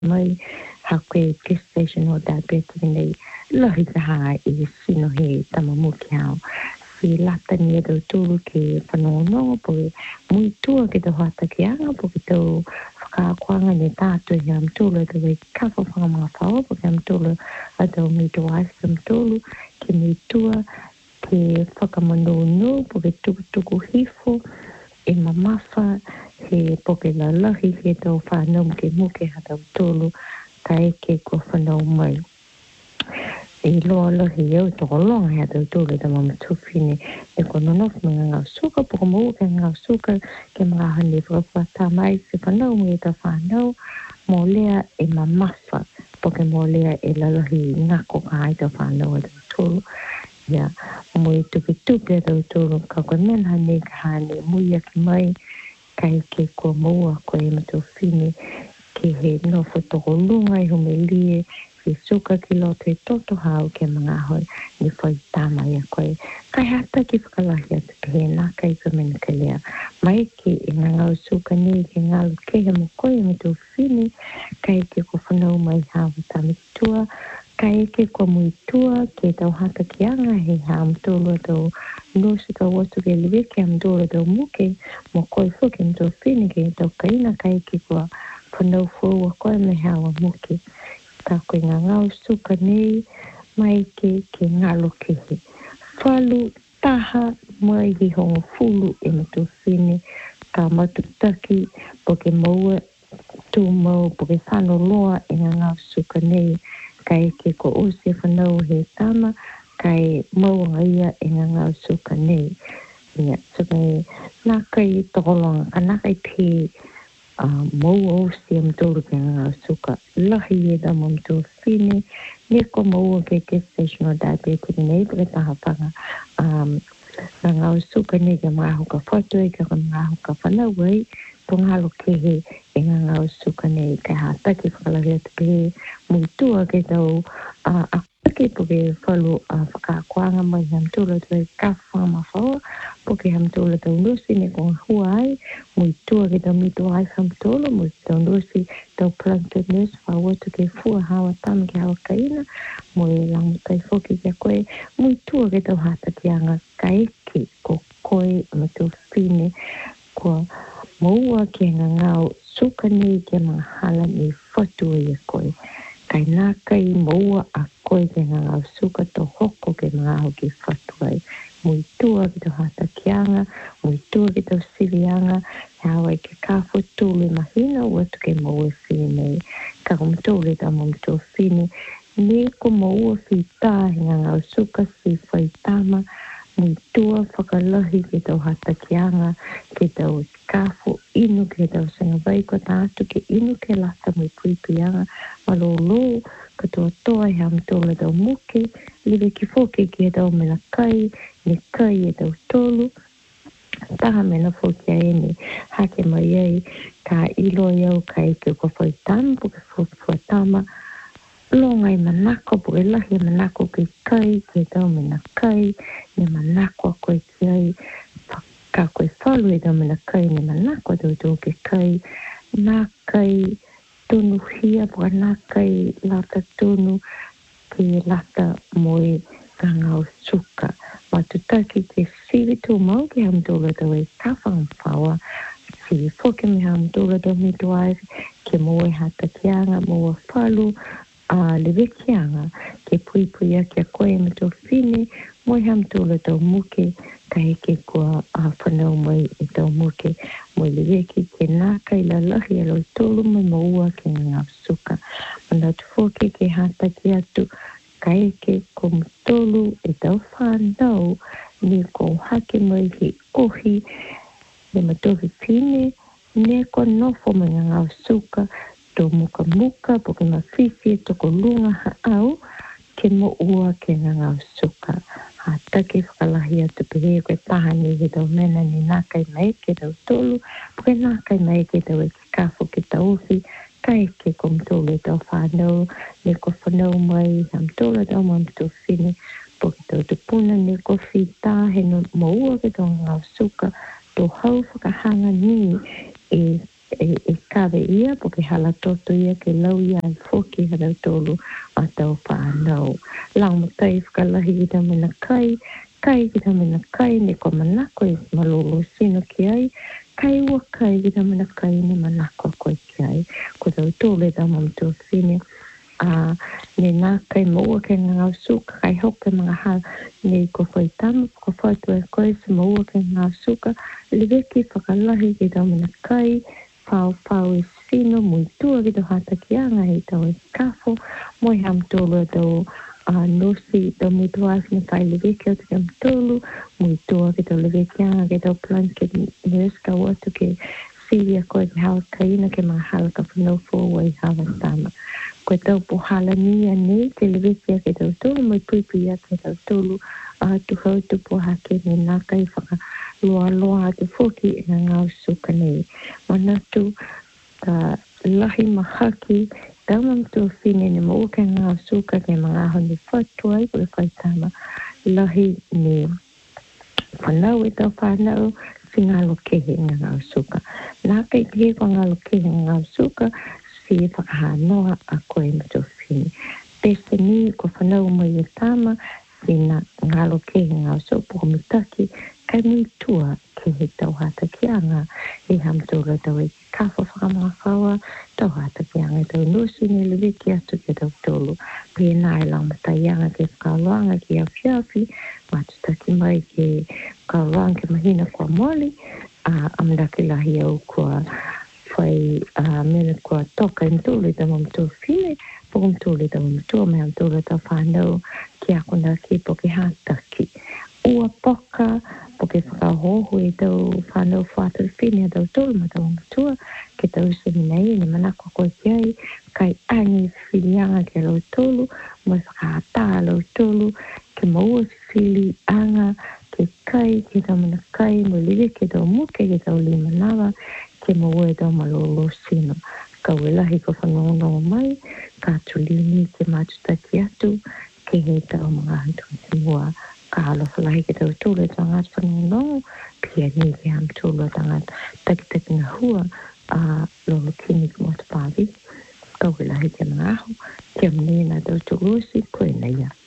mai hakwe station o diabetes nei lahi ka hai I sino he tamamu kiao. Si lata ni e tūru ke whanono po mui tua ke te hata ki anga po ke tau whakakuanga ne tātou i am tūlu te wei kawha whangamanga whao po ke am tūlu a tau mi tu aisa am tūlu ke mui tua ke whakamanono po ke tuku hifo e mamafa he po ke lalahi he tau whanau ke muke hatau tūlu ka eke ko whanau mai. I loa lohi au toko longa hea tau tūle ta mama tūwhine e kono nofu mga ngau suka poko mau ke ngau suka ke mga hane whakawhata mai se whanau mui ta whanau mō lea e mamasa poke mō lea e lalohi ngako ka hai ta whanau a tau tūlu ia mui tupi tupi a tau tūlu ka koe men hane ka hane mui aki mai kai ke kua maua koe e matūwhine ke he nofu toko lunga I hume lie ke suka ki loto e toto hau ke mga hoi ni whai tāma ia koe. Kai hata ki whakalahi atu ke he nā kai ka mena ka lea. Mai ke e ngā ngau suka ni ke ngālu ke he mo koe me tō whini kai ke ko whanau mai hawa tami tua kai ke ko mui tua ke tau hata ki anga he hām tōlua tau nosi tau watu ke liwe ke am tōlua tau muke mo koe whuke me tō whini ke tau kaina kai ke kua whanau fua koe me hawa muke. Ka koe ngā ngau suka nei, mai ke ngalo kehe. Whalu taha mai hi hongo fulu e matu whine, ka matu taki, po ke maua tū mau, po ke whano loa e ngā ngau suka nei, ka eke ko ose whanau he tama, ka e maua ia e ngā ngau suka nei. Ia, so kai nā kai tokolonga, ka nā kai te mau o si am tōru ke ngā suka lahi e da mam tō whine ne ko mau o ke gestational diabetes nei pere taha panga ngā suka nei ke mga hoka whatu e ke mga hoka whanau ei tō ngalo ke he e ngā suka nei ke hata ki whakalahi atu ke he mui tua ke tau a ke po ke whalu whakakuanga mai ham tūra tui ka whama whaua po ke ham tūra tau nusi ne kong hua ai mui tua ke tau mitu ai ham tūra mui tau nusi tau planted nurse whaua tu ke fua hawa tama ke hawa kaina mui langu kai whoki ke koe mui tua ke tau hata ki anga ka eke ko koe ma tau whine ko maua ke ngau suka ni ke mga hala ni whatu e koe kai nā kai maua a koe ke ngā suka tō hoko ke mga au ki whatu ai. Mui tua ki tō hata kianga, mui tua ki tō sirianga, hawa ke kāwhu tūle mahina ua tu ke maua whine. Ka kum tūle tā mom tō whine, ne ko maua whi tā he ngā suka whi whai tāma, mui tua whakalahi ki tau hata kianga, ki tau kāwhu inu ki tau senga vai ko tātu ki inu ke lata mui puipianga, malolo ka toa toa he am tōla tau muke, liwe ki whoke ki tau mena kai, ne kai e tau tōlu, taha mena whoke a ene, hake mai ei, ka ilo iau ka eke ko whai tāma, po ke whai tāma, longai manako po e lahi manako ke kai ke tau mena kai ne manako a koe ki ai ka koe whalu e tau mena kai ne manako tau tau ke kai nā kai tonu hia po nā kai lata tonu ke lata moe ka ngau suka ma tutaki ke whiri tō mau ke ham tōla tau e kawhang whaua si whoke me ham tōla tau me tō ai ke moe hata kianga moe whalu le wekianga ke pui pui a kia koe me tō whine moi ham tōla tau muke ka heke kua whanau mai e tau muke moi le weki ke nā kai la lahi alo i tōlu mai maua ke ngā suka mana tu whoke ke hata ki atu ka heke ko tōlu e tau whanau ni ko hake mai he ohi le matohi pine ne ko nofo mai ngā suka tō muka muka po ke mawhiwhi toko lunga haau ke mo ua ke ngā suka. Ha take whakalahi atu pehe koe tahani ke tau mena ni nā kai mai ke tau tolu, po ke nā kai mai ke tau e ke kawho ke tau uwhi, kai ke kom tolu e tau whanau, ne ko whanau mai ham tolu tau mam tau whine, po ke tau tupuna ne ko whita he no mo ua ke tau ngā suka, tō hau whakahanga ni e e kawe ia po ke hala toto ia ke lau ia i foki hana tolu a tau whanau. Lau matai whakalahi ki ta mena kai ki ta mena kai ne ko manako e malolo sino ki ai, kai ua kai ki ta mena kai ne manako koe ki ai. Ko tau tōle ta mamto whine, ne nā kai maua ke ngā suka, kai hoke mga hal, ne ko whai tama, ko whai tu e koe se maua ke ngā suka, liweki whakalahi ki ta mena kai, whau e sino, mui tua ki tau hata ki anga he tau e kafo, moi ham tōlu e tau nosi, tau mui tua asina kai liweki o te kam tōlu, mui tua ki tau liweki anga ki tau planket neska watu ke whiwia koe ki hawa kaina ke mga hala ka whanau fōwa i hawa tama. Koe tau pohala nia nei ke liweki a ke tau tōlu, mai puipi a ke tau tōlu, tu hau tu poha ke ne nā kai whaka loa te whoki e ngā usuka nei. Manatu, lahi mahaki, tamam tu whine ne mo ke ngā usuka ke mga honi whatua i kore whaitama. Lahi ne whanau e tau whanau, si ngalo kehe ngā usuka. Nā kai kehe kwa ngalo kehe ngā usuka, si e whakahanoa a koe ma tu whine. Pese ni ko whanau mai e tama, si ngalo kehe ngā usuka, po mitaki, kai mui tua ke he tau hata ki anga e hamtūra tau e kawha whakamanga whaua tau hata ki anga e tau nusi ne liweki atu ke tau tōlu pe nai lau matai anga ke whakaloanga ki a whiawhi matutaki mai ke whakaloanga ke mahina kua moli amdaki lahi au kua whai mena kua toka in tūli tau mamtū whine pokum tūli tau mamtū me hamtūra tau whanau ki akuna ki po ke hataki ua poka po ke whakahoho e tau whanau whātara whine a tau tōlu ma tau matua ke tau seminai ne manako koe ki ai kai angi whilianga ke lau tōlu mai whakaata lau tōlu ke maua whili anga ke kai ke tau mana kai mo liwe ke tau muke ke tau lima nawa ke maua e tau malolo sino kau e lahi ko whanonga mai ka tulini ke matutaki atu ke he tau mga hantu te mua ka alo whalahi ke tau tūle tangat whanonga pia ni ke ham tūle tangat taki na hua lolo kini ki mota pāwi kau e lahi ke mga aho ke amnena tau tūlusi koe na ia